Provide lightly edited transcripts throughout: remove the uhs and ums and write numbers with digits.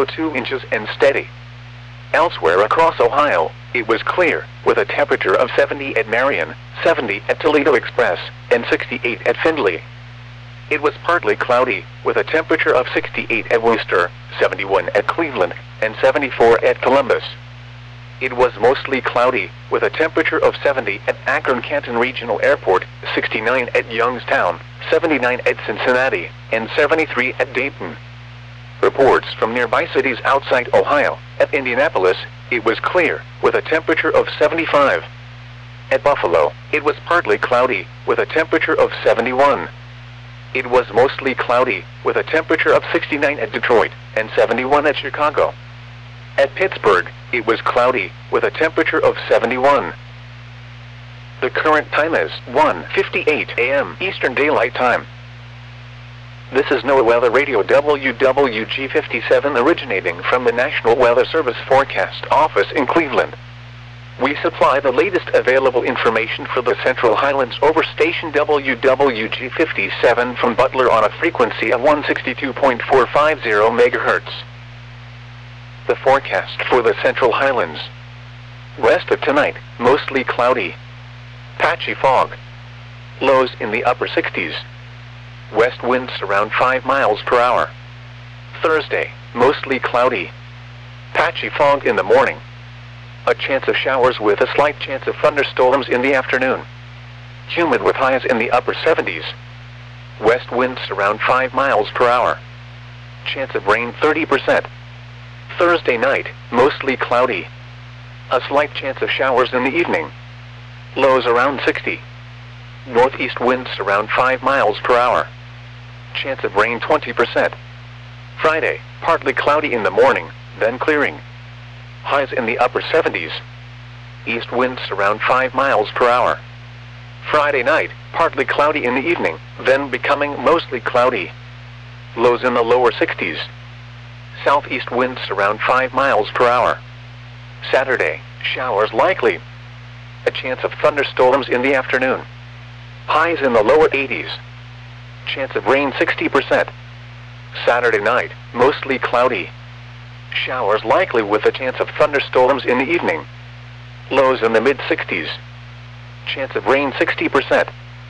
2.02 inches and steady. Elsewhere across Ohio, it was clear, with a temperature of 70 at Marion, 70 at Toledo Express, and 68 at Findlay. It was partly cloudy, with a temperature of 68 at Worcester, 71 at Cleveland, and 74 at Columbus. It was mostly cloudy, with a temperature of 70 at Akron-Canton Regional Airport, 69 at Youngstown, 79 at Cincinnati, and 73 at Dayton. Reports from nearby cities outside Ohio. At Indianapolis, it was clear, with a temperature of 75. At Buffalo, it was partly cloudy, with a temperature of 71. It was mostly cloudy, with a temperature of 69 at Detroit, and 71 at Chicago. At Pittsburgh, it was cloudy, with a temperature of 71. The current time is 1:58 a.m. Eastern Daylight Time. This is NOAA Weather Radio WWG57 originating from the National Weather Service Forecast Office in Cleveland. We supply the latest available information for the Central Highlands over station WWG57 from Butler on a frequency of 162.450 MHz. The forecast for the Central Highlands. Rest of tonight, mostly cloudy. Patchy fog. Lows in the upper 60s. West winds around 5 miles per hour. Thursday, mostly cloudy. Patchy fog in the morning. A chance of showers with a slight chance of thunderstorms in the afternoon. Humid with highs in the upper 70s. West winds around 5 miles per hour. Chance of rain 30%. Thursday night, mostly cloudy. A slight chance of showers in the evening. Lows around 60. Northeast winds around 5 miles per hour. Chance of rain 20%. Friday, partly cloudy in the morning, then clearing. Highs in the upper 70s. East winds around 5 miles per hour. Friday night, partly cloudy in the evening, then becoming mostly cloudy. Lows in the lower 60s. Southeast winds around 5 miles per hour. Saturday, showers likely. A chance of thunderstorms in the afternoon. Highs in the lower 80s. Chance of rain 60%. Saturday night, mostly cloudy. Showers likely with a chance of thunderstorms in the evening. Lows in the mid-60s. Chance of rain 60%.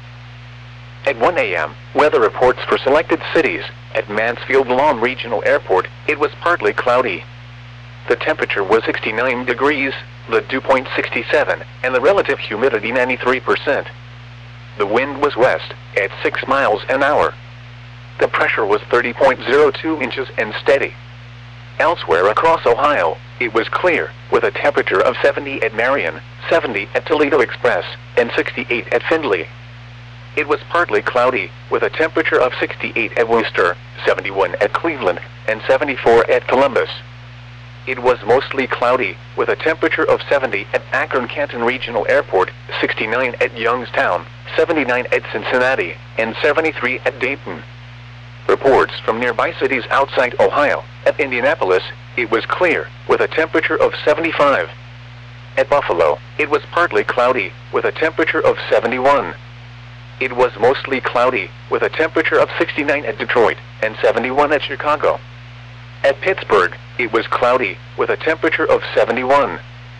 At 1 a.m., weather reports for selected cities. At Mansfield Lawn Regional Airport, it was partly cloudy. The temperature was 69 degrees, the dew point 67, and the relative humidity 93%. The wind was west, at 6 miles an hour. The pressure was 30.02 inches and steady. Elsewhere across Ohio, it was clear, with a temperature of 70 at Marion, 70 at Toledo Express, and 68 at Findlay. It was partly cloudy, with a temperature of 68 at Worcester, 71 at Cleveland, and 74 at Columbus. It was mostly cloudy, with a temperature of 70 at Akron-Canton Regional Airport, 69 at Youngstown, 79 at Cincinnati, and 73 at Dayton. Reports from nearby cities outside Ohio. At Indianapolis, it was clear, with a temperature of 75. At Buffalo, it was partly cloudy, with a temperature of 71. It was mostly cloudy, with a temperature of 69 at Detroit, and 71 at Chicago. At Pittsburgh, it was cloudy, with a temperature of 71.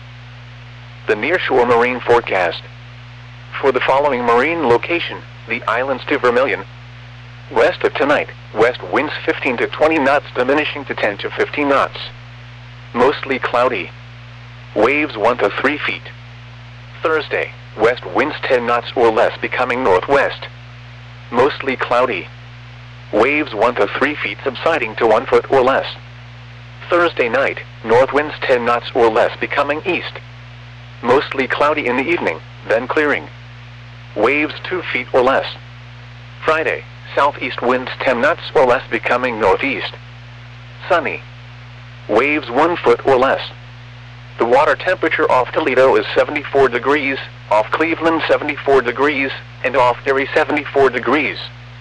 The nearshore marine forecast. For the following marine location, the islands to Vermilion. Rest of tonight, west winds 15 to 20 knots diminishing to 10 to 15 knots. Mostly cloudy. Waves 1 to 3 feet. Thursday, west winds 10 knots or less becoming northwest. Mostly cloudy. Waves 1 to 3 feet subsiding to 1 foot or less. Thursday night, north winds 10 knots or less becoming east. Mostly cloudy in the evening, then clearing. Waves 2 feet or less. Friday, southeast winds 10 knots or less becoming northeast. Sunny. Waves 1 foot or less. The water temperature off Toledo is 74 degrees, off Cleveland 74 degrees, and off Erie 74 degrees.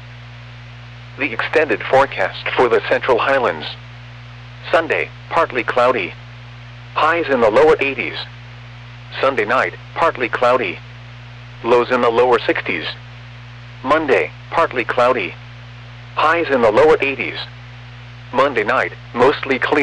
The extended forecast for the Central Highlands. Sunday, partly cloudy. Highs in the lower 80s. Sunday night, partly cloudy. Lows in the lower 60s. Monday, partly cloudy. Highs in the lower 80s. Monday night, mostly clear.